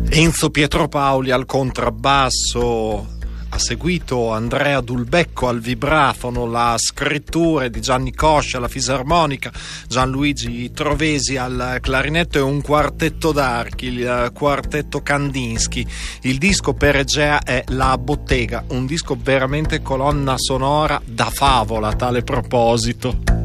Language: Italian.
Enzo Pietropaoli al contrabbasso, ha seguito Andrea Dulbecco al vibrafono, la scrittura di Gianni Coscia alla fisarmonica, Gianluigi Trovesi al clarinetto e un quartetto d'archi, il quartetto Kandinsky. Il disco per Egea è La Bottega, un disco veramente colonna sonora da favola a tale proposito.